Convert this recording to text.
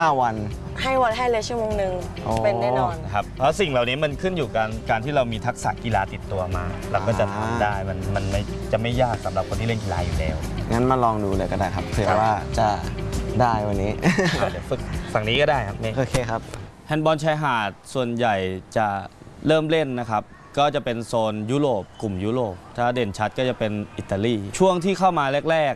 5 วันให้วันให้เลยชั่วโมงหนึ่งอ๋อเป็นแน่นอนครับเพราะสิ่งเหล่านี้มันขึ้นอยู่กับการที่เรามีทักษะกีฬาติดตัวมาเราก็จะทำได้มันไม่จะไม่ยากสำหรับคนที่เล่นกีฬาอยู่แล้วงั้นมาลองดูเลยก็ได้ครับเผื่อว่าจะได้วันนี้เดี๋ยวฝึกฝั่งนี้ก็ได้ครับนี่โอเคครับแฮนด์บอลชายหาดส่วนใหญ่จะเริ่มเล่นนะครับก็จะเป็นโซนยุโรปกลุ่มยุโรปถ้าเด่นชัดก็จะเป็นอิตาลีช่วงที่เข้ามาแรก